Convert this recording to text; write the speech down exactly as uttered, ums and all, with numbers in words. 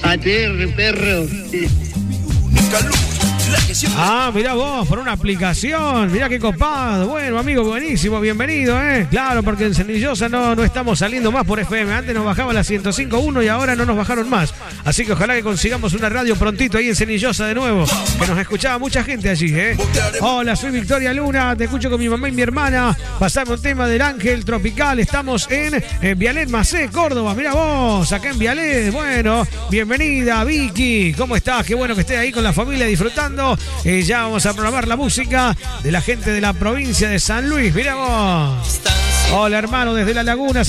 Ayer, perro. Ah, mirá vos, por una aplicación, mirá qué copado. Bueno, amigo, buenísimo, bienvenido, ¿eh? Claro, porque en Cenillosa no, no estamos saliendo más por F M. Antes nos bajaba la ciento cinco punto uno y ahora no nos bajaron más. Así que ojalá que consigamos una radio prontito ahí en Cenillosa de nuevo, que nos escuchaba mucha gente allí, ¿eh? Hola, soy Victoria Luna, te escucho con mi mamá y mi hermana. Pasamos un tema del Ángel Tropical. Estamos en, en Vialet Macé, Córdoba. Mirá vos, acá en Vialet. Bueno, bienvenida, Vicky. ¿Cómo estás? Qué bueno que estés ahí con la familia disfrutando. Eh, ya vamos a programar la música de la gente de la provincia de San Luis. Mirá vos. Hola, hermano, desde La Laguna.